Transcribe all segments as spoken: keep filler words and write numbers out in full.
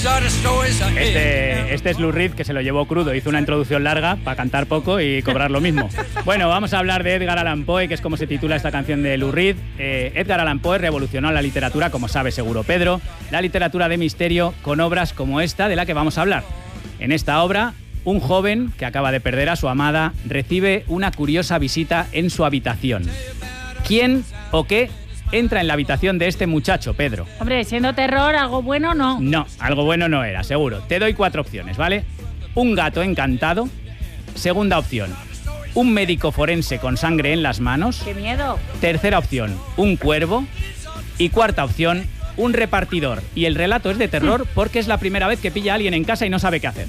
Este, este es Lou Reed, que se lo llevó crudo. Hizo una introducción larga para cantar poco y cobrar lo mismo. Bueno, vamos a hablar de Edgar Allan Poe, que es como se titula esta canción de Lou Reed. Eh, Edgar Allan Poe revolucionó la literatura, como sabe seguro Pedro, la literatura de misterio con obras como esta de la que vamos a hablar. En esta obra, un joven que acaba de perder a su amada recibe una curiosa visita en su habitación. ¿Quién o qué entra en la habitación de este muchacho, Pedro? Hombre, siendo terror, ¿algo bueno no? No, algo bueno no era, seguro. Te doy cuatro opciones, ¿vale? Un gato encantado. Segunda opción, un médico forense con sangre en las manos. ¡Qué miedo! Tercera opción, un cuervo. Y cuarta opción, un repartidor. Y el relato es de terror porque es la primera vez que pilla a alguien en casa y no sabe qué hacer.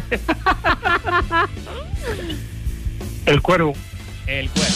El cuervo. El cuervo.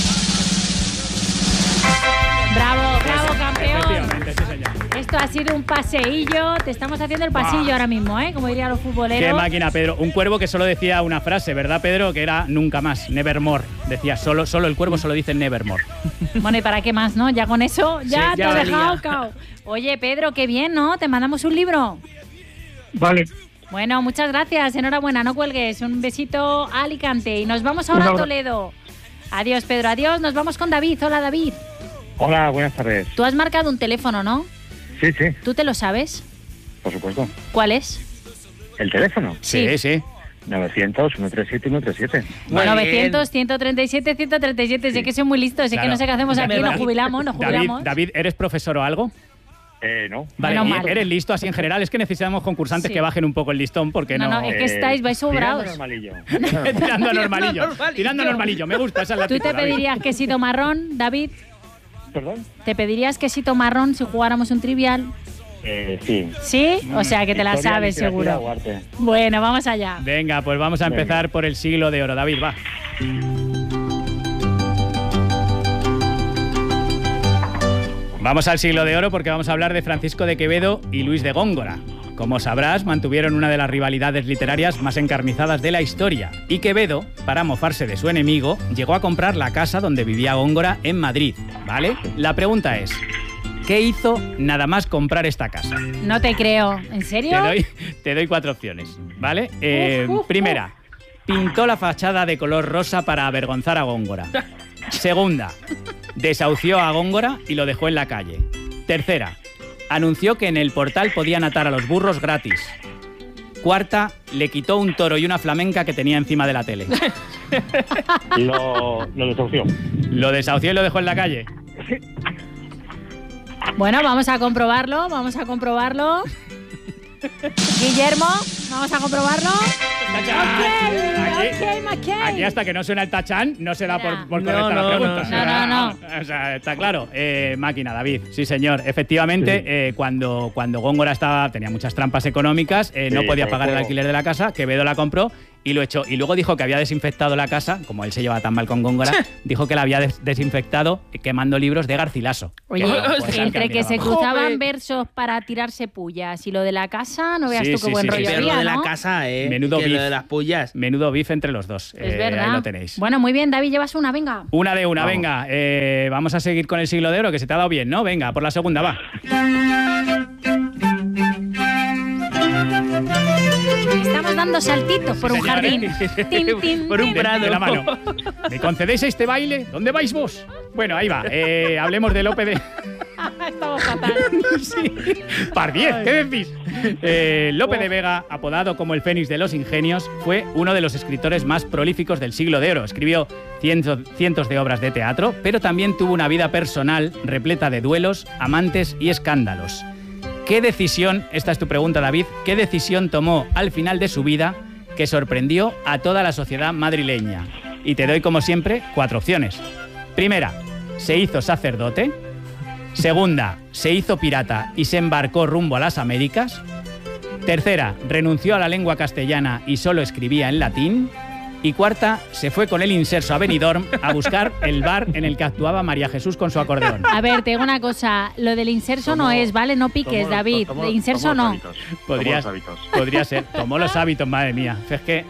¡Bravo, bravo, campeón! Efectivamente, sí, señor. Esto ha sido un paseillo. Te estamos haciendo el pasillo Buah. ahora mismo, ¿eh? Como dirían los futboleros. Qué máquina, Pedro. Un cuervo que solo decía una frase, ¿verdad, Pedro? Que era nunca más, nevermore. Decía, solo, solo el cuervo solo dice nevermore. Bueno, ¿y para qué más, no? Ya con eso, ya Sí, te ya has valía. dejado cao. Oye, Pedro, qué bien, ¿no? Te mandamos un libro. Vale. Bueno, muchas gracias. Enhorabuena, no cuelgues. Un besito a Alicante. Y nos vamos ahora a Toledo. Adiós, Pedro, adiós. Nos vamos con David. Hola, David. Hola, buenas tardes. Tú has marcado un teléfono, ¿no? Sí, sí, ¿Tú te lo sabes? por supuesto. ¿Cuál es? ¿El teléfono? Sí, sí. novecientos, ciento treinta y siete, ciento treinta y siete. Bueno, novecientos, ciento treinta y siete, ciento treinta y siete. Sé que soy muy listo, sé Claro. que no sé qué hacemos aquí, David, nos jubilamos, nos David, jubilamos. David, ¿eres profesor o algo? Eh, no. Vale, Menos y mal. eres listo así en general. Es que necesitamos concursantes Sí. que bajen un poco el listón porque No, no... no, es que estáis, vais sobrados. Tirando normalillo. Tirando a normalillo. normalillo. Tirando a normalillo. Me gusta, esa es la ¿Tú te actitud, David. pedirías quesito marrón, David? ¿Perdón? ¿Te pedirías quesito marrón si jugáramos un trivial? Eh, sí. ¿Sí? O sea, que te la Historia, sabes literatura seguro. o arte. Bueno, vamos allá. Venga, pues vamos a Venga. empezar por el siglo de oro. David, va. Vamos al siglo de oro porque vamos a hablar de Francisco de Quevedo y Luis de Góngora. Como sabrás, mantuvieron una de las rivalidades literarias más encarnizadas de la historia. Y Quevedo, para mofarse de su enemigo, llegó a comprar la casa donde vivía Góngora en Madrid, ¿vale? La pregunta es, ¿qué hizo nada más comprar esta casa? No te creo. ¿En serio? Te doy, te doy cuatro opciones, ¿vale? Eh, Uf, uf, primera, pintó la fachada de color rosa para avergonzar a Góngora. Segunda, desahució a Góngora y lo dejó en la calle. Tercera, anunció que en el portal podían atar a los burros gratis. Cuarta, le quitó un toro y una flamenca que tenía encima de la tele. Lo, lo desahució. Lo desahució y lo dejó en la calle. Bueno, vamos a comprobarlo, vamos a comprobarlo. Guillermo, vamos a comprobarlo. Aquí, Ok, McKay. aquí hasta que no suena el tachán no se da por, por No, correcta no, la pregunta. no, no, no, no. O sea, está claro. Eh, máquina, David. Sí, señor. Efectivamente, Sí. eh, cuando, cuando Góngora estaba, tenía muchas trampas económicas, eh, no Sí, podía por pagar el juego. alquiler de la casa, Quevedo la compró y lo echó. Y luego dijo que había desinfectado la casa, como él se lleva tan mal con Góngora, dijo que la había des- desinfectado quemando libros de Garcilaso. Oye, Que no, pues, entre que se admiraba. cruzaban Joder. versos para tirarse pullas y lo de la casa, no veas Sí, tú qué sí, buen sí, sí, rollo sí. Pero lo había, de la ¿no? casa, ¿eh? Menudo que beef. lo de las pullas. Menudo bife entre los dos. Es Eh, verdad. Ahí lo tenéis. Bueno, muy bien, David, llevas una, venga. Una de una, Vamos. venga. Eh, vamos a seguir con el siglo de oro, que se te ha dado bien, ¿no? Venga, por la segunda, va. Estamos dando saltitos por un Señor, jardín. ¿eh? Tin, tin, Por un tin. De, prado. de la mano. ¿Me concedéis este baile? ¿Dónde vais vos? Bueno, ahí va. Eh, hablemos de Lope de... Estamos fatal. Sí. Par diez, ¿qué decís? Eh, Lope de Vega, apodado como el Fénix de los Ingenios, fue uno de los escritores más prolíficos del siglo de oro. Escribió cientos, cientos de obras de teatro, pero también tuvo una vida personal repleta de duelos, amantes y escándalos. ¿Qué decisión, esta es tu pregunta, David, qué decisión tomó al final de su vida que sorprendió a toda la sociedad madrileña? Y te doy, como siempre, cuatro opciones. Primera, se hizo sacerdote. Segunda, se hizo pirata y se embarcó rumbo a las Américas. Tercera, renunció a la lengua castellana y solo escribía en latín. Y cuarta, se fue con el inserso a Benidorm a buscar el bar en el que actuaba María Jesús con su acordeón. A ver, te digo una cosa. Lo del inserso no Tomó- es, ¿vale? No piques, Tomó- David. tomó- De inserso tomó los no. hábitos. Podría, Tomó los hábitos. podría ser. Tomó los hábitos, madre mía. Es que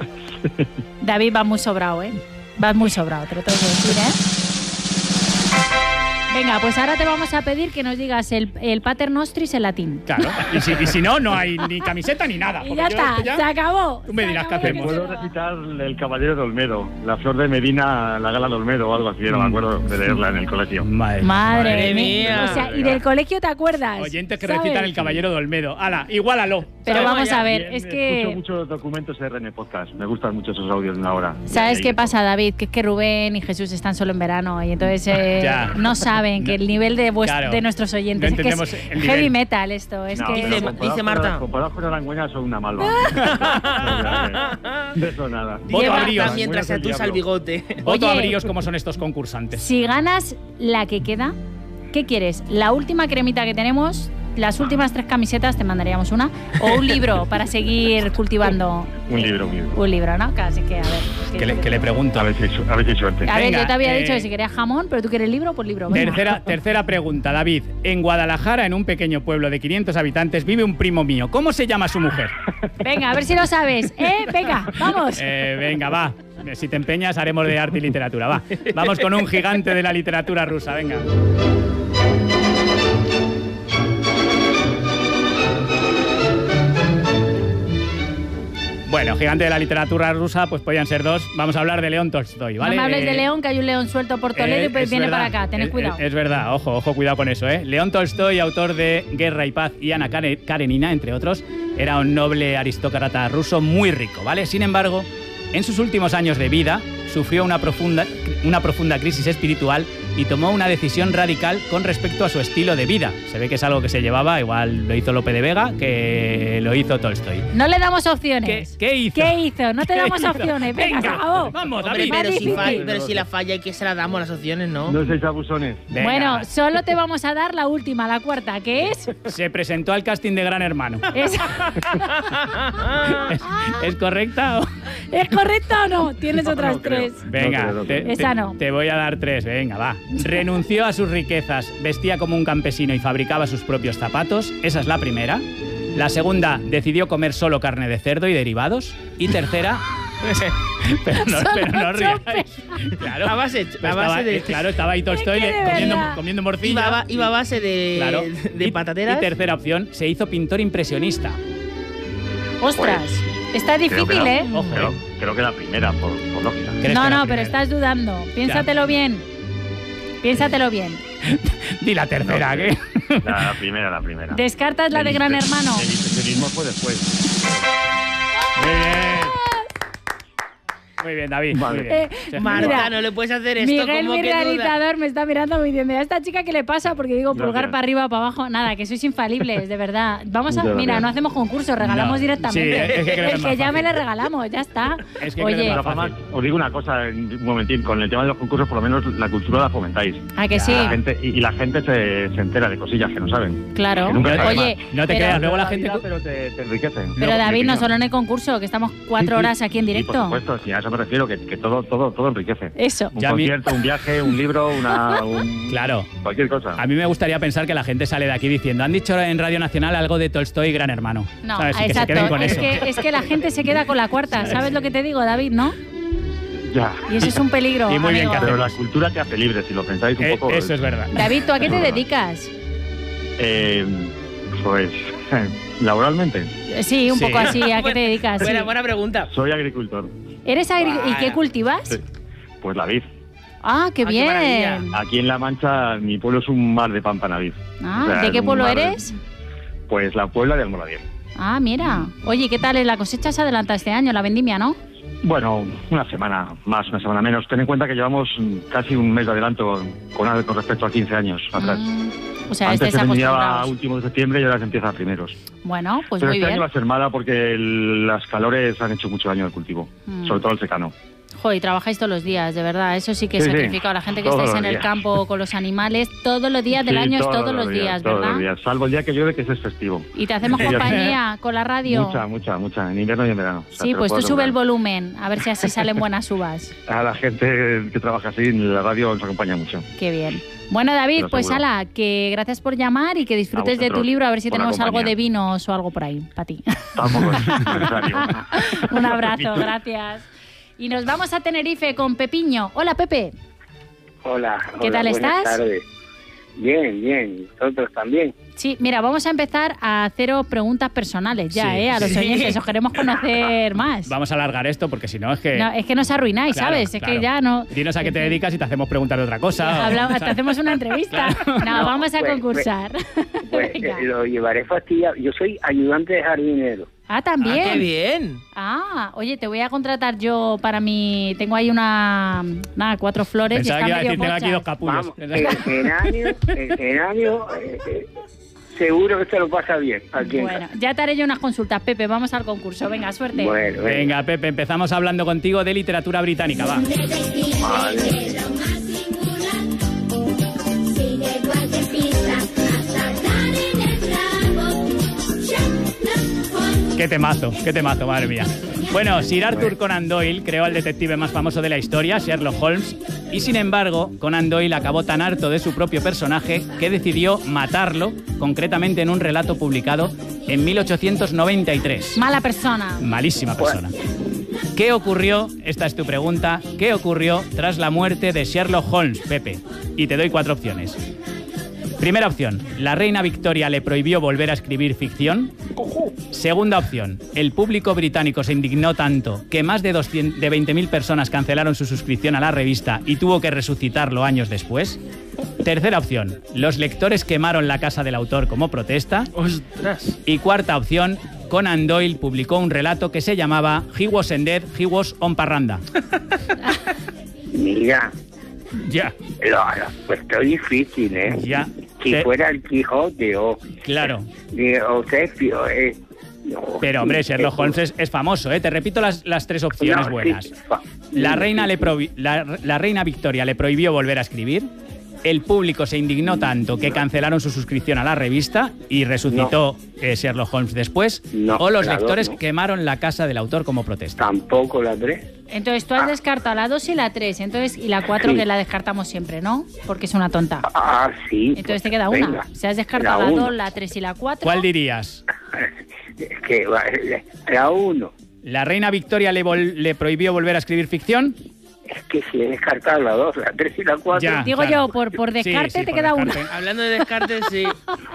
David, vas muy sobrado, ¿eh? Vas muy sobrado, te lo tengo que decir, ¿eh? Venga, pues ahora te vamos a pedir que nos digas el, el Pater Nostris en latín. Claro, y si, y si no, no hay ni camiseta ni nada. Y ya está, ya, se acabó. Tú me dirás qué hacemos. Puedo recitar El Caballero de Olmedo, La Flor de Medina, La Gala de Olmedo o algo así, no me acuerdo de leerla en el colegio. Madre, Madre, Madre mía. O sea, y del colegio te acuerdas. Oyentes que ¿sabes? recitan El Caballero de Olmedo. Hala, igualalo. Pero ¿sabes? vamos a ver, Bien, es que... Escucho muchos documentos R N Podcast, me gustan mucho esos audios de una hora. ¿Sabes Y- qué pasa, David? Que es que Rubén y Jesús están solo en verano y entonces eh, Ya. no saben que el nivel de, vuest- Claro. de nuestros oyentes No es que entendemos es el heavy nivel. metal esto. Es No, que pero Dice- comparado dice con- Marta. Comparado con Arangüena son una malva. De eso nada. Voto Lleva- a bríos. Mientras se atusa el bigote. Voto a Oye. bríos como son estos concursantes. si ganas la que queda, ¿qué quieres? ¿La última cremita que tenemos? ¿Las últimas tres camisetas? Te mandaríamos una. ¿O un libro para seguir cultivando? Un libro, un libro. Un libro, ¿no? Casi que, a ver. es Que le, que le pregunto. A ver si hay su- a ver si hay suerte. A ver, Venga, yo te había eh, dicho que si querías jamón, pero tú quieres libro, pues libro. venga. Tercera, tercera pregunta, David. En Guadalajara, en un pequeño pueblo de quinientos habitantes, vive un primo mío. ¿Cómo se llama su mujer? Venga, a ver si lo sabes. ¿Eh? Venga, vamos. Eh, venga, va. Si te empeñas, haremos de arte y literatura. Va. Vamos con un gigante de la literatura rusa. Venga. Bueno, gigante de la literatura rusa, pues podían ser dos. Vamos a hablar de León Tolstoy, ¿vale? No me hables de Eh, León, que hay un león suelto por Toledo Eh, y pues es viene verdad. para acá. Tened Es- cuidado. Es, es verdad, ojo, ojo, cuidado con eso, ¿eh? León Tolstoy, autor de Guerra y Paz y Ana Kare- Karenina, entre otros, era un noble aristócrata ruso muy rico, ¿vale? Sin embargo, en sus últimos años de vida, sufrió una profunda, una profunda crisis espiritual y tomó una decisión radical con respecto a su estilo de vida. Se ve que es algo que se llevaba, igual lo hizo Lope de Vega, que lo hizo Tolstoy. No le damos ¿Qué, opciones. qué hizo? ¿Qué hizo? No te ¿Qué damos hizo? opciones. Venga, se acabó. Vamos, Hombre, David. pero Más si, difícil. fa- pero si la falla, ¿qué se la damos las opciones, no? No seis abusones. Venga. Bueno, solo te vamos a dar la última, la cuarta, que es... Se presentó al casting de Gran Hermano. ¿Es, ¿Es, es correcta o...? ¿Es correcto o no? Tienes No, otras no creo. tres. Venga, No creo, no te, creo. Esa te- no. te voy a dar tres, venga, va. Renunció a sus riquezas, vestía como un campesino y fabricaba sus propios zapatos. Esa es la primera. La segunda, decidió comer solo carne de cerdo y derivados. Y tercera... pero no, Son pero no ocho ríais. Claro, A base, Pues a estaba, base de. eh, claro, estaba ahí Tolstoy Es que de le- comiendo, verdad. comiendo morcilla. Iba, a ba- iba a base de, Claro. de Y- patateras. Y tercera opción, se hizo pintor impresionista. Ostras, está Creo que difícil, la- ¿eh? Ojo, Creo, eh. creo que la primera, por, por lógica. ¿Crees No, que la no, pero primera? estás dudando. Piénsatelo bien. Piénsatelo bien. Di la tercera, No, ¿qué? La, la primera, la primera. ¿Descartas la de El Gran impe- Hermano? El impresionismo fue después. Muy bien. Muy bien, David. Vale. Muy bien. Eh, Sí. Marta, Mira, no le puedes hacer esto. Miguel, como mi que duda. realizador, me está mirando y diciendo, ¿a esta chica qué le pasa? Porque digo, pulgar Gracias. para arriba, para abajo. Nada, que sois infalibles, de verdad. Vamos a... Muchas Mira, gracias. no hacemos concursos, regalamos No, directamente. sí, es que creo que El es que más llame fácil. le regalamos, ya está. Es que creo que Oye, es De más todas fácil. formas, os digo una cosa, un momentín, con el tema de los concursos, por lo menos la cultura la fomentáis. ¿a que sí? La gente, y, y la gente se, se entera de cosillas que no saben. Claro. Que nunca sabe Oye, No te pero, creas, luego la La gente... vida, pero te, te enriquecen. pero No, David, mi no opinión. solo en el concurso, que estamos cuatro Sí, sí. horas aquí en Sí, directo. por supuesto, sí, a eso me refiero, que, que todo, todo, todo enriquece. Eso. Un Ya a mí- concierto, un viaje, un libro, una, un- Claro. cualquier cosa. A mí me gustaría pensar que la gente sale de aquí diciendo, han dicho en Radio Nacional algo de Tolstoy y Gran Hermano. No, ¿Sabes? Y que se exacto. queden con Es eso. que, es que la gente se queda con la cuarta. ¿Sabes lo que te digo, David, no? Ya. Y eso es un peligro, Y muy bien amigo. que Pero la cultura te hace libre, si lo pensáis un Eh, poco. eso es verdad. David, ¿tú a qué te Es verdad. dedicas? Eh, pues, laboralmente, Eh, Sí, un Sí. poco así. ¿A qué te dedicas? Sí. Buena, buena pregunta. soy agricultor. ¿Eres agri- ¿Y qué Vaya. cultivas? Sí. Pues la vid. Ah, qué Ah, qué bien. maravilla. Aquí en La Mancha, mi pueblo es un mar de pampa navid. Ah, O sea, ¿de es qué un pueblo mar de- eres? Pues la Puebla de Almoradien. Ah, mira. Oye, ¿qué tal? La cosecha se adelanta este año, la vendimia, ¿no? Bueno, una semana más, una semana menos. Ten en cuenta que llevamos mm, casi un mes de adelanto con, con respecto a quince años atrás. Mm, o sea, Antes estáis se vendía a acostumbrados. últimos de septiembre y ahora se empieza a primeros. Bueno, pues Pero muy este bien. año va a ser mala porque el- las calores han hecho mucho daño al cultivo, Mm. sobre todo el secano. Joder, y trabajáis todos los días, de verdad. Eso sí que Sí, sí. sacrifica a la gente que Todos estáis en los el días. campo con los animales. Todos los días del Sí, año es todos los días, todos ¿verdad? los días, salvo el día que llueve, que ese es festivo. Y te hacemos Sí, compañía con la radio. Mucha, mucha, mucha, en invierno y en verano. O sea, Sí, te lo pues tú puedo sube el asegurar. volumen, a ver si así salen buenas uvas. A la gente que trabaja así en la radio nos acompaña mucho. Qué bien. Bueno, David, Te lo pues aseguro. ala, que gracias por llamar y que disfrutes de tu vosotros, libro, a ver si por la tenemos algo compañía. de vinos o algo por ahí, para ti. Tampoco es necesario. Un abrazo, gracias. Y nos vamos a Tenerife con Pepiño. Hola, Pepe. Hola, ¿Qué hola, tal buenas estás? tardes. Bien, bien. Nosotros también. Sí, mira, vamos a empezar a haceros preguntas personales ya, Sí, ¿eh? A los sí. oyentes, os queremos conocer más. Vamos a alargar esto porque si no es que... No, es que nos arruináis, Claro, ¿sabes? Es claro. que ya no... Dinos a qué te dedicas y te hacemos preguntar de otra cosa. Hablamos, te hacemos una entrevista. No, No, vamos a pues, concursar. Pues Venga. eh, lo llevaré fastidiado. Yo soy ayudante de jardinero. Ah, Ah, también. qué bien. Ah, oye, te voy a contratar yo para mi... Tengo ahí una... Nada, cuatro flores Pensaba y que iba están a medio decir, tengo aquí dos mochas. capullos. Vamos, el geranio, el geranio, eh, eh, seguro que se lo pasa bien aquí en Bueno, casa. ya te haré yo unas consultas, Pepe. Vamos al concurso. Venga, suerte. Bueno, venga. Venga, Pepe, empezamos hablando contigo de literatura británica, va. Vale. Qué temazo, qué temazo, madre mía. Bueno, Sir Arthur Conan Doyle creó al detective más famoso de la historia, Sherlock Holmes, y sin embargo, Conan Doyle acabó tan harto de su propio personaje que decidió matarlo, concretamente en un relato publicado en mil ochocientos noventa y tres. Mala persona. Malísima persona. ¿Qué ocurrió? Esta es tu pregunta. ¿Qué ocurrió tras la muerte de Sherlock Holmes, Pepe? Y te doy cuatro opciones. Primera opción, la reina Victoria le prohibió volver a escribir ficción. Segunda opción, el público británico se indignó tanto que más de, doscientas, de veinte mil personas cancelaron su suscripción a la revista y tuvo que resucitarlo años después. Tercera opción, los lectores quemaron la casa del autor como protesta. Ostras. Y cuarta opción, Conan Doyle publicó un relato que se llamaba He wasn't dead, he was on parranda. Mira, Ya, lo, lo he puesto difícil, ¿eh? ya. Si Te- fuera el Quijote o, Claro. de- o Shakespeare, eh, no, Pero hombre, sí, Sherlock eh, Holmes es, es famoso, ¿eh? Te repito las, las tres opciones no, buenas. sí, fa- La sí, reina, sí, le sí. prohi- la, la reina Victoria le prohibió volver a escribir. El público se indignó tanto que cancelaron su suscripción a la revista y resucitó eh, Sherlock Holmes después. No, o los la dos lectores no. quemaron la casa del autor como protesta. Tampoco la tres. Entonces tú has descartado la dos y la tres, entonces y la cuatro Sí. que la descartamos siempre, ¿no? Porque es una tonta. Ah, sí. Entonces te queda una. Venga, Si has descartado la, la uno. dos, la tres y la cuatro. ¿Cuál dirías? Es que va, la uno. ¿La reina Victoria le, vol- le prohibió volver a escribir ficción? Es que si he descartado la dos, la tres y la cuatro. Ya. Digo claro. yo, por, por Sí, descarte sí, te por queda descarte. una. Hablando de descartes, sí.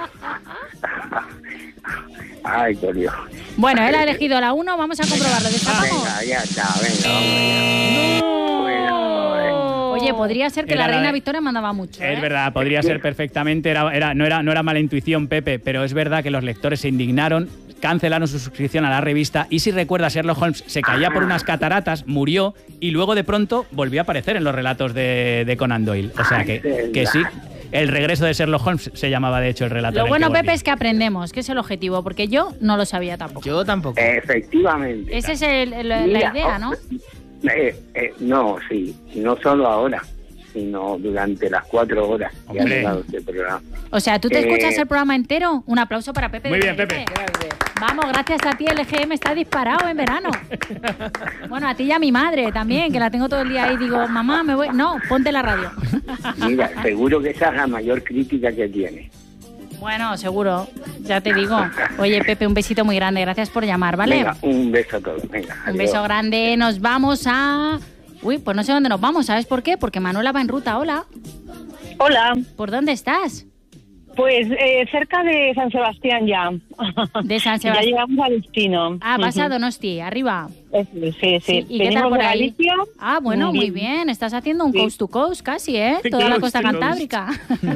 Ay, por Dios. Bueno, él ha elegido la uno, vamos a comprobarlo. ¿Destapamos? Venga, ya está, venga, vamos ya. Bueno, joder. Oye, podría ser que Era la la reina de- Victoria mandaba mucho. Es ¿eh? verdad, podría ser perfectamente, era, era- no, era, no era mala intuición, Pepe, pero es verdad que los lectores se indignaron, cancelaron su suscripción a la revista y si recuerdas, Sherlock Holmes se caía por unas cataratas, murió y luego de pronto volvió a aparecer en los relatos de, de Conan Doyle. O sea que, que sí, el regreso de Sherlock Holmes se llamaba de hecho el relato. Lo en el bueno, que Pepe, volvía. es que aprendemos, que es el objetivo, porque yo no lo sabía tampoco. Yo tampoco. Efectivamente. Esa es el- el- la Mira, idea, ¿no? oh, eh, eh, no, sí, no solo ahora, sino durante las cuatro horas que ha Hombre. durado este programa. O sea, ¿tú te Eh, escuchas el programa entero? Un aplauso para Pepe. Muy de bien, Tenerife. Pepe. Vamos, gracias a ti el E G M está disparado en verano. Bueno, a ti y a mi madre también, que la tengo todo el día ahí. Digo, mamá, me voy. No, ponte la radio. Mira, seguro que esa es la mayor crítica que tiene. Bueno, seguro, ya te digo. Oye, Pepe, un besito muy grande. Gracias por llamar, ¿vale? Venga, un beso a todos. Venga, Un adiós. beso grande. Nos vamos a... Uy, pues no sé dónde nos vamos. ¿Sabes por qué? Porque Manuela va en ruta. Hola. Hola, ¿Por dónde estás? pues eh, cerca de San Sebastián ya. De San Ya Sebastián. llegamos a destino. Ah, vas a Ujú. Donosti, arriba. Eso, sí, sí. ¿Y qué tal Venimos por de ahí? Galicia. Ah, bueno, muy bien. Estás haciendo un Sí. coast to coast casi, ¿eh? Toda la Coast costa to coast. cantábrica.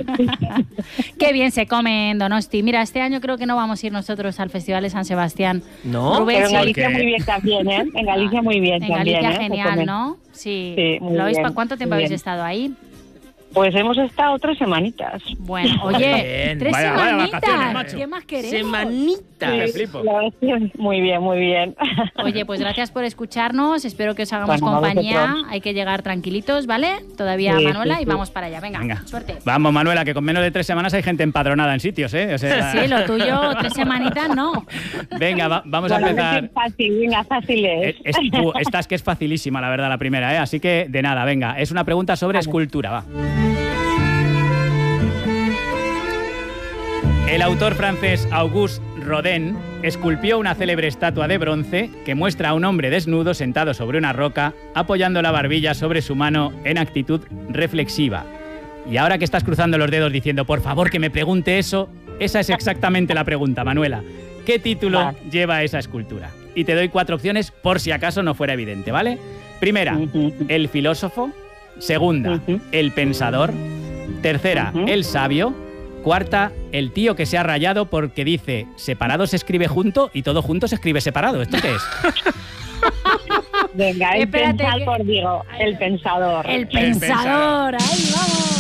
Qué bien se come en Donosti. Mira, este año creo que no vamos a ir nosotros al Festival de San Sebastián. ¿No? Rubén, Pero en sí. Galicia Porque- muy bien también, ¿eh? En Galicia muy bien En también. Galicia ¿eh? Se genial, come. ¿no? Sí. Sí, muy ¿Lo habéis bien, pa- ¿Cuánto tiempo muy habéis bien. estado ahí? Pues hemos estado tres semanitas. Bueno, oye, Bien. tres Vaya- vaya semanitas. vacaciones, macho. ¿Qué más queremos? Semanita. Me Sí, flipo. la verdad es que muy bien, muy bien. Oye, pues gracias por escucharnos. Espero que os hagamos Bueno, a compañía. vosotros. Hay que llegar tranquilitos, ¿vale? Todavía Sí, Manuela sí, y sí. vamos para allá. Venga, Venga. suerte. Vamos, Manuela, que con menos de tres semanas hay gente empadronada en sitios, ¿eh? O sea, Sí, lo tuyo, tres semanitas, no. venga, va- vamos a Bueno, empezar. es fácil, venga, fácil es. Es- es- uh, esta es que es facilísima, la verdad, la primera, ¿eh? Así que de nada, venga. Es una pregunta sobre escultura, va. El autor francés Auguste Rodin esculpió una célebre estatua de bronce que muestra a un hombre desnudo sentado sobre una roca, apoyando la barbilla sobre su mano en actitud reflexiva. Y ahora que estás cruzando los dedos diciendo, por favor, que me pregunte eso, esa es exactamente la pregunta, Manuela. ¿Qué título Vale. lleva esa escultura? Y te doy cuatro opciones por si acaso no fuera evidente, ¿vale? Primera, Ujú. el filósofo. Segunda, Ujú. el pensador. Tercera, Ujú. el sabio. Cuarta, el tío que se ha rayado porque dice separado se escribe junto y todo junto se escribe separado. ¿Esto qué es? Venga, el Espérate, pensador, digo, el pensador. El pensador. pensador. ¡Ahí vamos!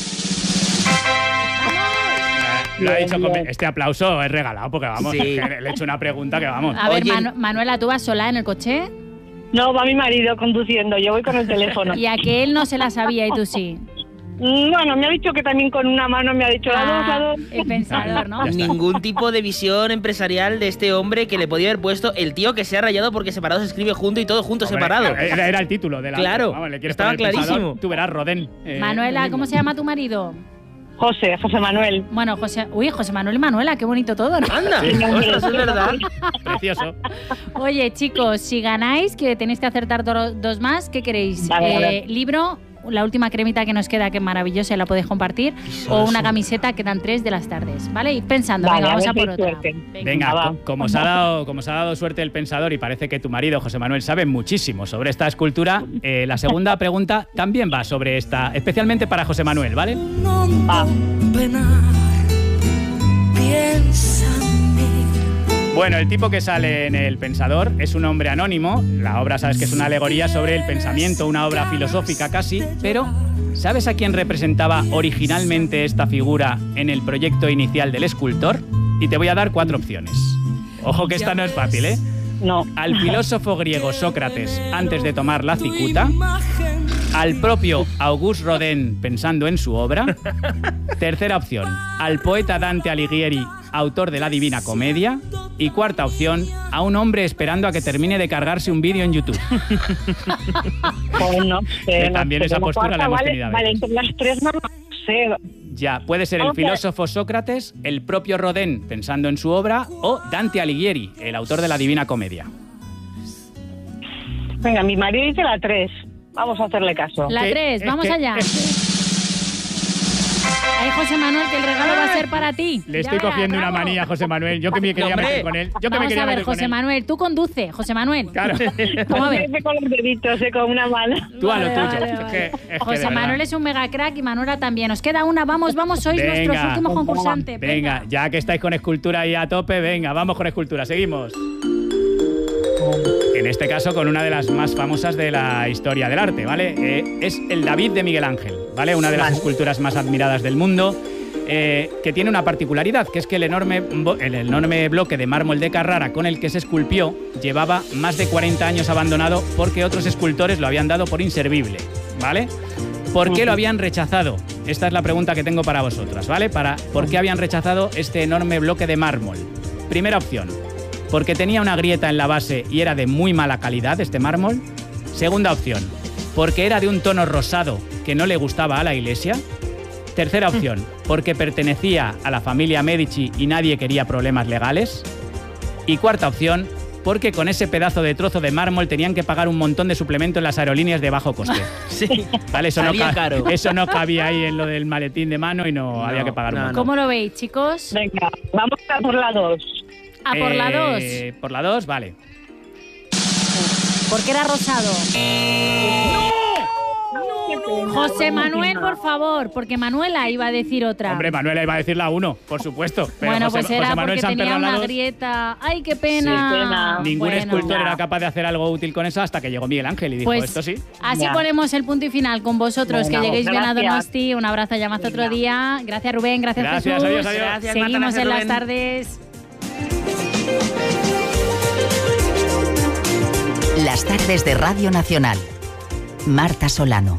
Lo ha Bien, dicho con... bien. Este aplauso es regalado porque vamos, Sí. que le he hecho una pregunta que vamos. A ver, Oye- Manu- Manuela, ¿tú vas sola en el coche? No, va mi marido conduciendo, yo voy con el teléfono. Y a que él no se la sabía y tú sí. Mm, Bueno, me ha dicho que también con una mano me ha dicho la dos, la Ah, dos. el pensador, ¿no? Ya está. Ningún tipo de visión empresarial de este hombre que le podía haber puesto el tío que se ha rayado porque separado se escribe junto y todo junto Hombre, separado. Era, era el título de la. Claro, Vamos, le quieres estaba poner pensador, clarísimo. Tú verás, Rodén. eh, Manuela, lo ¿cómo mismo. se llama tu marido? José, José Manuel. Bueno, José... Uy, José Manuel y Manuela, qué bonito todo, ¿no? Anda, Sí. ostras, es verdad. Precioso. Oye, chicos, si ganáis, que tenéis que acertar do- dos más, ¿qué queréis? Vale, a Eh, ver. libro, la última cremita que nos queda, que es maravillosa y la podéis compartir, o una camiseta, quedan tres de las tardes, ¿vale? Ir pensando, Vale, venga, a vamos ver a si por hay otra. suerte. Venga, va. co- como os, ha dado, como os ha dado suerte el pensador y parece que tu marido, José Manuel, sabe muchísimo sobre esta escultura, eh, la segunda pregunta también va sobre esta, especialmente para José Manuel, ¿vale? Va. Bueno, el tipo que sale en El Pensador es un hombre anónimo. La obra, sabes que es una alegoría sobre el pensamiento, una obra filosófica casi, pero ¿sabes a quién representaba originalmente esta figura en el proyecto inicial del escultor? Y te voy a dar cuatro opciones. Ojo que esta no es fácil, ¿eh? No. Al filósofo griego Sócrates antes de tomar la cicuta, al propio Auguste Rodin pensando en su obra. Tercera opción, al poeta Dante Alighieri, autor de la Divina Comedia. Y cuarta opción, a un hombre esperando a que termine de cargarse un vídeo en YouTube. Pues no sé, Que no también sé, esa como postura la cuarta, hemos vale, tenido a Vale, veces. entre las tres no lo sé. Ya, puede ser el Ok. filósofo Sócrates, el propio Rodin pensando en su obra, o Dante Alighieri, el autor de la Divina Comedia. Venga, mi marido dice la tres. Vamos a hacerle caso. La Que- tres, es vamos que- allá. Ay, José Manuel, que el regalo va a ser para ti. Le Ya estoy verás, cogiendo una bravo. manía a José Manuel. Yo que me quería hombre. meter con él. Yo que me Vamos quería a ver, meter con José él. Manuel, tú conduce, José Manuel. Claro. Vamos a ver. Siempre con los deditos, eh, con una mano. Tú a lo Vale, tuyo. vale, Es vale. que- es que de José verdad. Manuel es un mega crack y Manuela también. Os queda una, vamos, vamos, sois Venga. nuestros últimos concursantes. Venga, ya que estáis con escultura ahí a tope, venga, vamos con escultura, seguimos. En este caso con una de las más famosas de la historia del arte, ¿vale? Eh, es el David de Miguel Ángel, ¿vale? Una de las Vale. esculturas más admiradas del mundo, eh, que tiene una particularidad, que es que el enorme, bo- el enorme bloque de mármol de Carrara con el que se esculpió llevaba más de cuarenta años abandonado porque otros escultores lo habían dado por inservible, ¿vale? ¿Por qué lo habían rechazado? Esta es la pregunta que tengo para vosotras, ¿vale? Para, ¿por qué habían rechazado este enorme bloque de mármol? Primera opción, porque tenía una grieta en la base y era de muy mala calidad este mármol. Segunda opción, porque era de un tono rosado que no le gustaba a la iglesia. Tercera opción, porque pertenecía a la familia Medici y nadie quería problemas legales. Y cuarta opción, porque con ese pedazo de trozo de mármol tenían que pagar un montón de suplemento en las aerolíneas de bajo coste. Sí. ¿Vale? Eso, no, Salía ca- caro. eso no cabía ahí en lo del maletín de mano y no, No, había que pagar un no, montón. ¿Cómo lo veis, chicos? Venga, vamos a por la dos. A por la dos. Eh, por la dos, vale. Porque era rosado. José Manuel, por favor, porque Manuela iba a decir otra. Hombre, Manuela iba a decir la uno, por supuesto. Pero bueno, José, pues era José Manuel porque Samper tenía la una dos. grieta. ¡Ay, qué pena! Sí, pena. Ningún Bueno, escultor ya. era capaz de hacer algo útil con eso hasta que llegó Miguel Ángel y dijo, Pues esto sí. así Ya. ponemos el punto y final con vosotros. Bueno, que lleguéis bien a gracias. Donosti. Un abrazo, llamaste otro día. Gracias, Rubén. Gracias, Gracias, Jesús. adiós, adiós. Gracias, Marta, Seguimos gracias, en las Rubén. tardes. Las tardes de Radio Nacional. Marta Solano.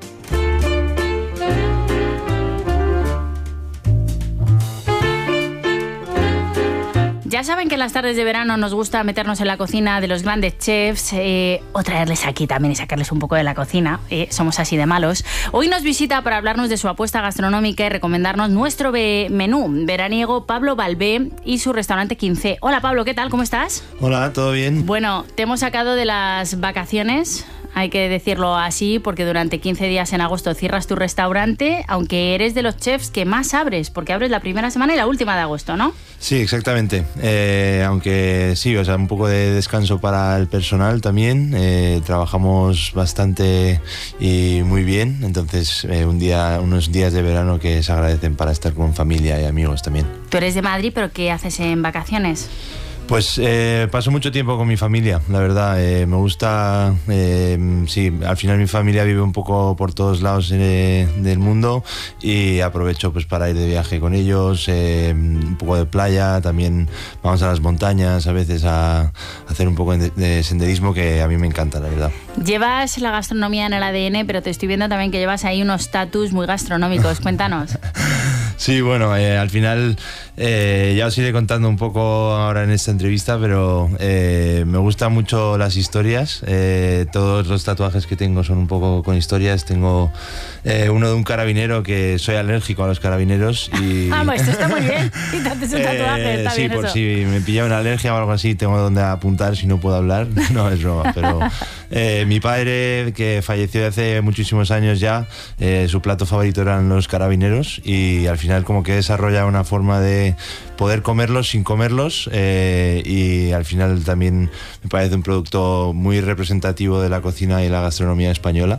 Ya saben que en las tardes de verano nos gusta meternos en la cocina de los grandes chefs eh, o traerles aquí también y sacarles un poco de la cocina. Eh, somos así de malos. Hoy nos visita para hablarnos de su apuesta gastronómica y recomendarnos nuestro be- menú veraniego Pablo Balbé y su restaurante quince. Hola Pablo, ¿qué tal? ¿Cómo estás? Hola, ¿todo bien? Bueno, te hemos sacado de las vacaciones hay que decirlo así, porque durante quince días en agosto cierras tu restaurante, aunque eres de los chefs que más abres, porque abres la primera semana y la última de agosto, ¿no? Sí, exactamente. Eh, aunque sí, o sea, un poco de descanso para el personal también. Eh, trabajamos bastante y muy bien, entonces eh, un día, unos días de verano que se agradecen para estar con familia y amigos también. Tú eres de Madrid, pero ¿qué haces en vacaciones? Pues eh, paso mucho tiempo con mi familia, la verdad. Eh, me gusta, eh, sí, al final mi familia vive un poco por todos lados eh, del mundo y aprovecho pues para ir de viaje con ellos, eh, un poco de playa, también vamos a las montañas a veces a, a hacer un poco de, de senderismo que a mí me encanta, la verdad. Llevas la gastronomía en el A D N, pero te estoy viendo también que llevas ahí unos status muy gastronómicos, cuéntanos. Sí, bueno, eh, al final eh, ya os iré contando un poco ahora en esta entrevista, pero eh, me gustan mucho las historias. Eh, todos los tatuajes que tengo son un poco con historias. Tengo eh, uno de un carabinero, que soy alérgico a los carabineros. Y... ah, pues esto está muy bien. Y te haces un tatuaje, está eh, sí, bien por eso. si me pilla una alergia o algo así, tengo donde apuntar si no puedo hablar. No, es broma, pero eh, mi padre, que falleció hace muchísimos años ya, eh, su plato favorito eran los carabineros y al final como que desarrolla una forma de poder comerlos sin comerlos eh, y al final también me parece un producto muy representativo de la cocina y la gastronomía española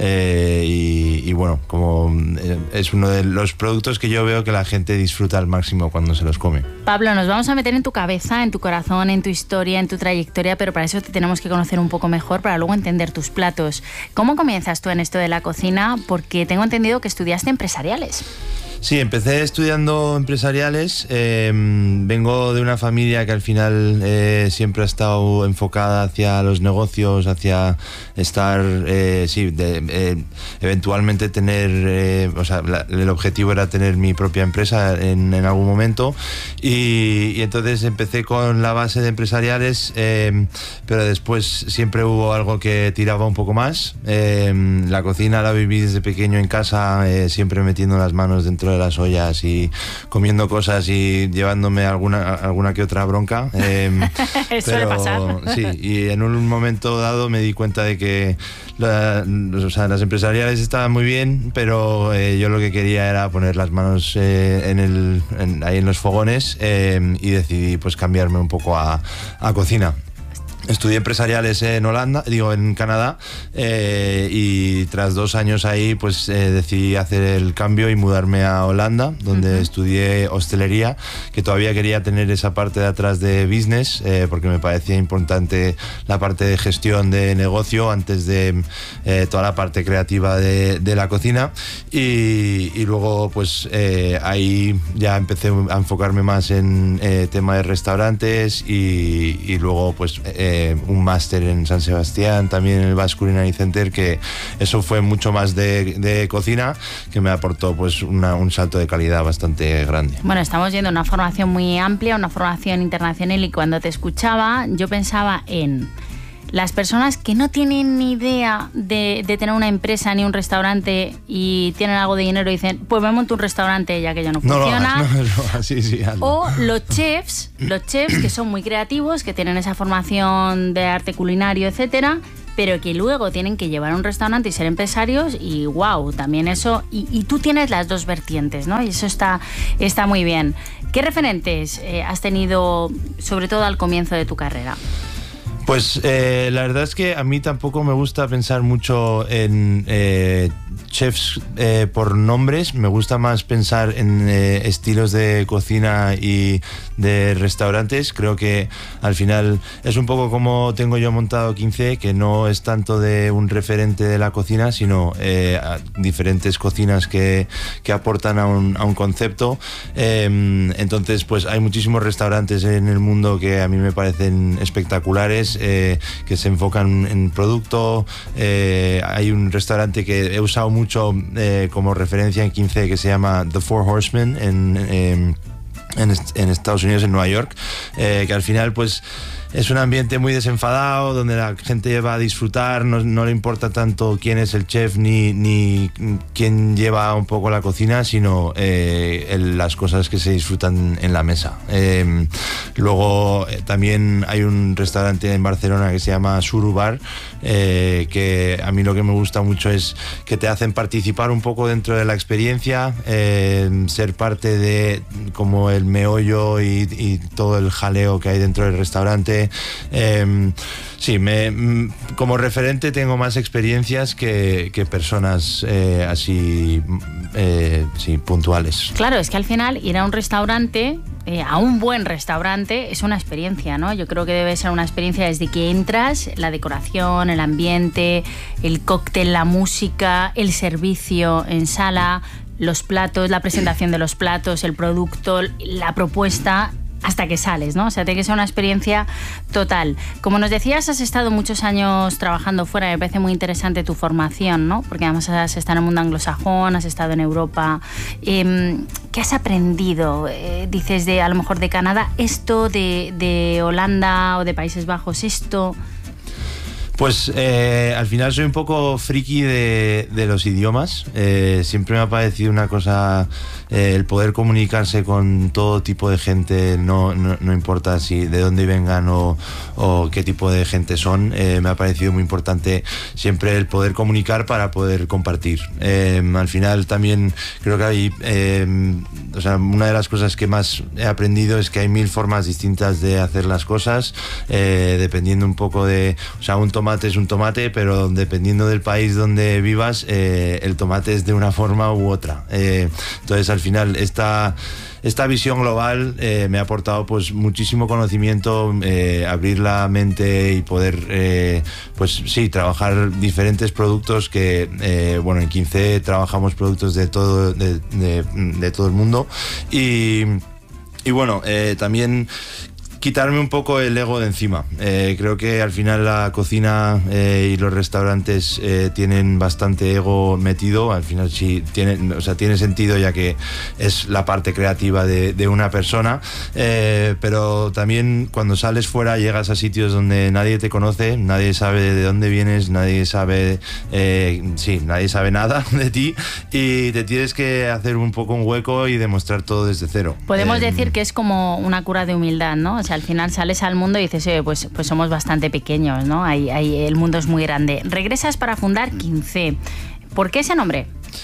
eh, y, y bueno, como eh, es uno de los productos que yo veo que la gente disfruta al máximo cuando se los come. Pablo, nos vamos a meter en tu cabeza, en tu corazón, en tu historia, en tu trayectoria, pero para eso te tenemos que conocer un poco mejor para luego entender tus platos. ¿Cómo comienzas tú en esto de la cocina? Porque tengo entendido que estudiaste empresariales. Sí, empecé estudiando empresariales. Eh, vengo de una familia que al final eh, siempre ha estado enfocada hacia los negocios, hacia estar, eh, sí, de, eh, eventualmente tener, eh, o sea, la, el objetivo era tener mi propia empresa en, en algún momento y, y entonces empecé con la base de empresariales, eh, pero después siempre hubo algo que tiraba un poco más. Eh, la cocina la viví desde pequeño en casa, eh, siempre metiendo las manos dentro de las ollas y comiendo cosas y llevándome alguna alguna que otra bronca. Eh, Suele pero pasar. sí, y en un momento dado me di cuenta de que la, o sea, las empresariales estaban muy bien, pero eh, yo lo que quería era poner las manos eh, en el, en, ahí en los fogones eh, y decidí pues cambiarme un poco a, a cocina. Estudié empresariales en Holanda, digo en Canadá, eh, y tras dos años ahí pues eh, decidí hacer el cambio y mudarme a Holanda, donde uh-huh. estudié hostelería, que todavía quería tener esa parte de atrás de business, eh, porque me parecía importante la parte de gestión de negocio antes de eh, toda la parte creativa de, de la cocina y, y luego pues eh, ahí ya empecé a enfocarme más en eh, tema de restaurantes y, y luego pues eh, un máster en San Sebastián, también en el Basque Culinary Center, que eso fue mucho más de, de cocina, que me aportó pues una, un salto de calidad bastante grande. Bueno, estamos viendo una formación muy amplia, una formación internacional, y cuando te escuchaba yo pensaba en las personas que no tienen ni idea de, de tener una empresa ni un restaurante y tienen algo de dinero y dicen, pues me monto un restaurante ya que ya no funciona. No lo hagas, no, no, no, sí, sí, hazlo. O los chefs, los chefs que son muy creativos, que tienen esa formación de arte culinario, etcétera, pero que luego tienen que llevar un restaurante y ser empresarios y wow, también eso. Y, y tú tienes las dos vertientes, ¿no? Y eso está, está muy bien. ¿Qué referentes eh, has tenido, sobre todo al comienzo de tu carrera? Pues eh, la verdad es que a mí tampoco me gusta pensar mucho en eh, chefs eh, por nombres, me gusta más pensar en eh, estilos de cocina y de restaurantes. Creo que al final es un poco como tengo yo montado quince, que no es tanto de un referente de la cocina, sino eh, a diferentes cocinas que, que aportan a un, a un concepto. Eh, entonces pues hay muchísimos restaurantes en el mundo que a mí me parecen espectaculares, Eh, que se enfocan en producto. Eh, hay un restaurante que he usado mucho eh, como referencia en quince que se llama The Four Horsemen en, eh, en, en Estados Unidos, en Nueva York, eh, que al final pues es un ambiente muy desenfadado, donde la gente va a disfrutar, no, no le importa tanto quién es el chef ni, ni quién lleva un poco la cocina, sino eh, el, las cosas que se disfrutan en la mesa. Eh, luego eh, también hay un restaurante en Barcelona que se llama Suru Bar, eh, que a mí lo que me gusta mucho es que te hacen participar un poco dentro de la experiencia, eh, ser parte de como el meollo y, y todo el jaleo que hay dentro del restaurante. Eh, sí, me, como referente tengo más experiencias que, que personas eh, así eh, sí, puntuales. Claro, es que al final ir a un restaurante, eh, a un buen restaurante, es una experiencia, ¿no? Yo creo que debe ser una experiencia desde que entras, la decoración, el ambiente, el cóctel, la música, el servicio en sala, los platos, la presentación de los platos, el producto, la propuesta, hasta que sales, ¿no? O sea, tiene que ser una experiencia total. Como nos decías, has estado muchos años trabajando fuera, me parece muy interesante tu formación, ¿no? Porque además has estado en el mundo anglosajón, has estado en Europa. Eh, ¿Qué has aprendido? Eh, dices, de a lo mejor de Canadá, esto, de, de Holanda o de Países Bajos, esto... Pues eh, al final soy un poco friki de, de los idiomas. Eh, siempre me ha parecido una cosa, eh, el poder comunicarse con todo tipo de gente, no, no, no importa si de dónde vengan o, o qué tipo de gente son. Eh, me ha parecido muy importante siempre el poder comunicar para poder compartir. Eh, al final también creo que hay, eh, o sea, una de las cosas que más he aprendido es que hay mil formas distintas de hacer las cosas, eh, dependiendo un poco de, o sea, un tomate es un tomate, pero dependiendo del país donde vivas, eh, el tomate es de una forma u otra. Eh, entonces, al final, esta, esta visión global eh, me ha aportado pues muchísimo conocimiento, eh, abrir la mente y poder, eh, pues sí, trabajar diferentes productos que, eh, bueno, en quince trabajamos productos de todo, de, de, de todo el mundo y, y bueno, eh, también quitarme un poco el ego de encima. Eh, creo que al final la cocina eh, y los restaurantes eh, tienen bastante ego metido. Al final sí tiene, o sea, tiene sentido, ya que es la parte creativa de, de una persona. Eh, pero también cuando sales fuera llegas a sitios donde nadie te conoce, nadie sabe de dónde vienes, nadie sabe, eh, sí, nadie sabe nada de ti y te tienes que hacer un poco un hueco y demostrar todo desde cero. Podemos eh, decir que es como una cura de humildad, ¿no? O sea, al final sales al mundo y dices, oye, pues, pues somos bastante pequeños, ¿no? Ahí, ahí, el mundo es muy grande. Regresas para fundar quince. ¿Por qué ese nombre?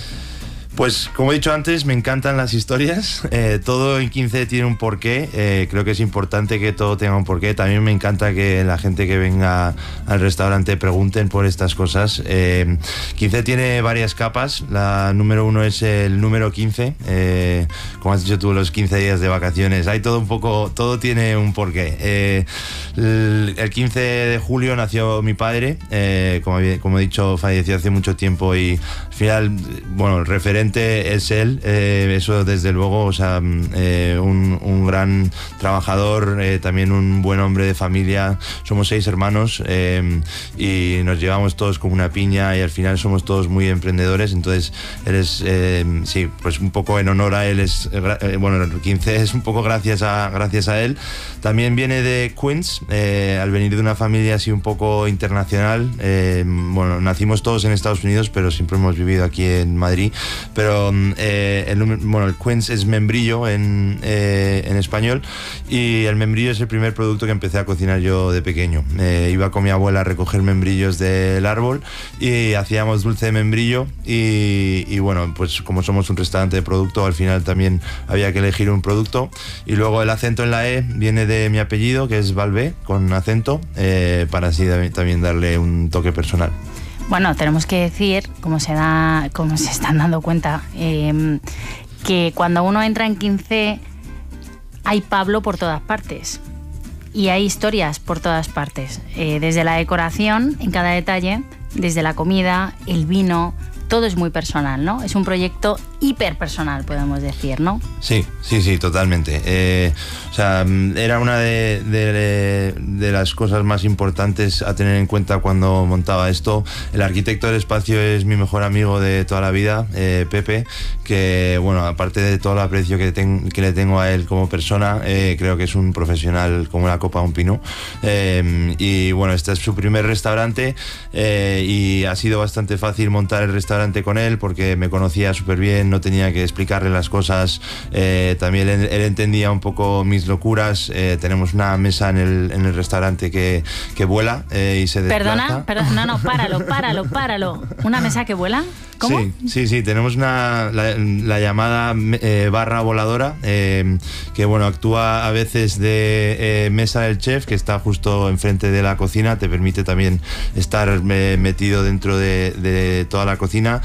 Pues como he dicho antes, me encantan las historias. Eh, todo en quince tiene un porqué. Eh, creo que es importante que todo tenga un porqué. También me encanta que la gente que venga al restaurante pregunten por estas cosas. Eh, quince tiene varias capas. La número uno es el número quince. Eh, como has dicho tú, los quince días de vacaciones. Hay todo un poco, todo tiene un porqué. Eh, el, el quince de julio nació mi padre. Eh, como, como he dicho, falleció hace mucho tiempo y al final, bueno, el referente es él, eh, eso desde luego, o sea, eh, un, un gran trabajador, eh, también un buen hombre de familia. Somos seis hermanos eh, y nos llevamos todos como una piña y al final somos todos muy emprendedores. Entonces él es, eh, sí, pues un poco en honor a él, es, eh, bueno, el quince es un poco gracias a, gracias a él. También viene de Queens, eh, al venir de una familia así un poco internacional. Eh, bueno, nacimos todos en Estados Unidos, pero siempre hemos vivido aquí en Madrid. Pero eh, el, bueno, el quince es membrillo en, eh, en español, y el membrillo es el primer producto que empecé a cocinar yo de pequeño. Eh, iba con mi abuela a recoger membrillos del árbol y hacíamos dulce de membrillo y, y bueno, pues como somos un restaurante de producto, al final también había que elegir un producto. Y luego el acento en la E viene de mi apellido, que es Valvé, con acento, eh, para así también darle un toque personal. Bueno, tenemos que decir, como se da, como se están dando cuenta, eh, que cuando uno entra en quince hay Pablo por todas partes y hay historias por todas partes, eh, desde la decoración en cada detalle, desde la comida, el vino, todo es muy personal, ¿no? Es un proyecto hiperpersonal, podemos decir, ¿no? Sí, sí, sí, totalmente. Eh, o sea, era una de, de, de las cosas más importantes a tener en cuenta cuando montaba esto. El arquitecto del espacio es mi mejor amigo de toda la vida, eh, Pepe, que, bueno, aparte de todo el aprecio que, ten, que le tengo a él como persona, eh, creo que es un profesional como la copa de un pino. Eh, y, bueno, este es su primer restaurante eh, y ha sido bastante fácil montar el restaurante con él porque me conocía súper bien, no tenía que explicarle las cosas, eh, también él, él entendía un poco mis locuras. Eh, tenemos una mesa en el, en el restaurante que, que vuela eh, y se desplaza. Perdona, perdona, no, no, páralo, páralo, páralo. ¿Una mesa que vuela? ¿Cómo? Sí, sí, sí, tenemos una, la, la llamada eh, barra voladora, eh, que bueno, actúa a veces de eh, mesa del chef, que está justo enfrente de la cocina, te permite también estar eh, metido dentro de, de toda la cocina,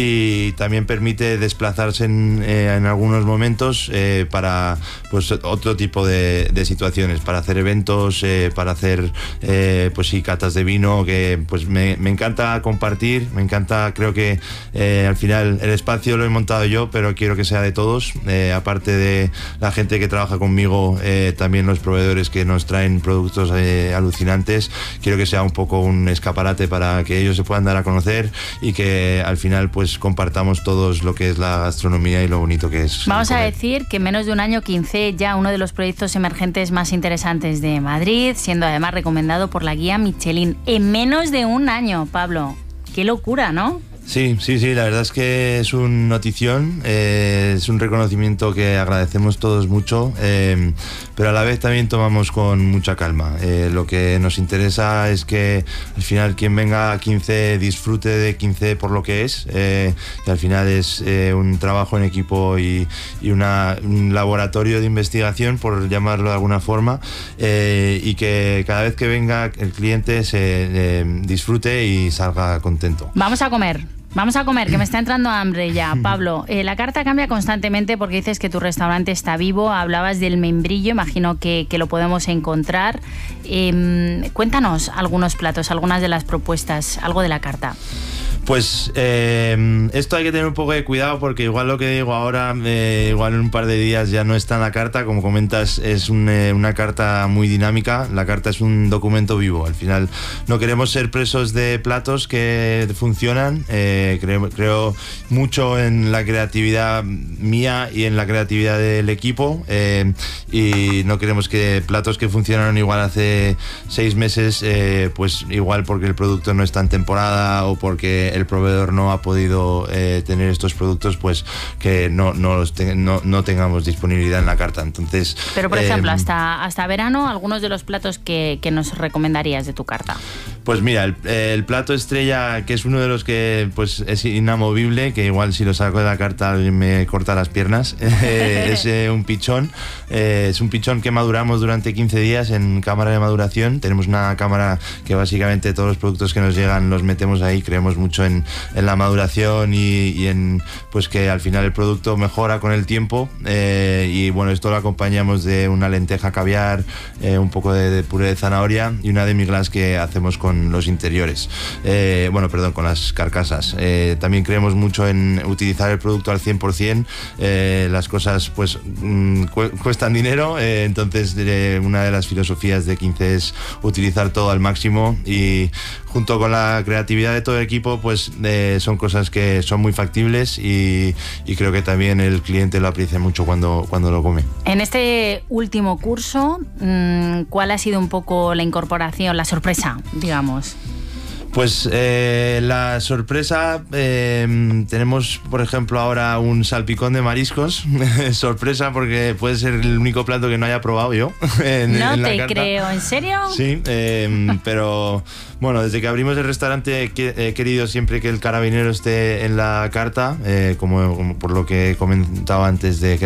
y también permite desplazarse en, eh, en algunos momentos eh, para pues otro tipo de, de situaciones, para hacer eventos, eh, para hacer eh, pues sí, catas de vino, que pues me, me encanta compartir, me encanta, creo que Eh, al final el espacio lo he montado yo, pero quiero que sea de todos, eh, aparte de la gente que trabaja conmigo, eh, también los proveedores que nos traen productos eh, alucinantes. Quiero que sea un poco un escaparate para que ellos se puedan dar a conocer y que al final pues compartamos todos lo que es la gastronomía y lo bonito que es. Vamos comer. a decir que en menos de un año Quincé, ya uno de los proyectos emergentes más interesantes de Madrid, siendo además recomendado por la guía Michelin. En menos de un año, Pablo. Qué locura, ¿no? Sí, sí, sí, la verdad es que es un notición, eh, es un reconocimiento que agradecemos todos mucho, eh, pero a la vez también tomamos con mucha calma. Eh, lo que nos interesa es que al final quien venga a Quincé disfrute de Quincé por lo que es, eh, que al final es eh, un trabajo en equipo y, y una, un laboratorio de investigación, por llamarlo de alguna forma, eh, y que cada vez que venga el cliente se eh, disfrute y salga contento. Vamos a comer. Vamos a comer, que me está entrando hambre ya. Pablo, eh, la carta cambia constantemente porque dices que tu restaurante está vivo. Hablabas del membrillo, imagino que, que lo podemos encontrar. Eh, cuéntanos algunos platos, algunas de las propuestas, algo de la carta. Pues eh, esto hay que tener un poco de cuidado porque igual lo que digo ahora, eh, igual en un par de días ya no está en la carta. Como comentas, es un, eh, una carta muy dinámica. La carta es un documento vivo. Al final no queremos ser presos de platos que funcionan. Eh, creo, creo mucho en la creatividad mía y en la creatividad del equipo, eh, y no queremos que platos que funcionaron igual hace seis meses, eh, pues igual porque el producto no está en temporada o porque el proveedor no ha podido eh, tener estos productos, pues que no, no, los te, no, no tengamos disponibilidad en la carta. Entonces, pero por ejemplo, eh, hasta, hasta verano, algunos de los platos que, que nos recomendarías de tu carta. Pues mira, el, el plato estrella, que es uno de los que pues es inamovible, que igual si lo saco de la carta alguien me corta las piernas, eh, es eh, un pichón. Eh, es un pichón que maduramos durante quince días en cámara de maduración. Tenemos una cámara que básicamente todos los productos que nos llegan los metemos ahí. Creemos mucho en, en la maduración y, y en pues que al final el producto mejora con el tiempo, eh, y bueno, esto lo acompañamos de una lenteja caviar, eh, un poco de, de puré de zanahoria y una demi-glace que hacemos con los interiores, eh, bueno, perdón, con las carcasas. Eh, también creemos mucho en utilizar el producto al cien por cien. Eh, las cosas pues mm, cu cuestan dinero, eh, entonces eh, una de las filosofías de Quincé es utilizar todo al máximo, y junto con la creatividad de todo el equipo pues eh, son cosas que son muy factibles, y, y creo que también el cliente lo aprecia mucho cuando, cuando lo come. En este último curso, ¿cuál ha sido un poco la incorporación, la sorpresa, digamos? Pues eh, la sorpresa, eh, tenemos por ejemplo ahora un salpicón de mariscos. Sorpresa porque puede ser el único plato que no haya probado yo en, no en la te carta. creo, ¿en serio? Sí, eh, pero bueno, desde que abrimos el restaurante he querido siempre que el carabinero esté en la carta, eh, como, como por lo que he comentado antes de que